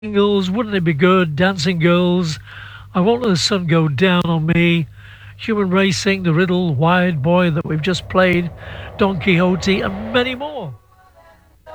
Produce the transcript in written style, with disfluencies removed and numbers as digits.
Singles, Wouldn't It Be Good, Dancing Girls, I Won't Let the Sun Go Down on Me, Human Racing, The Riddle, Wild Boy that we've just played, Don Quixote, and many more.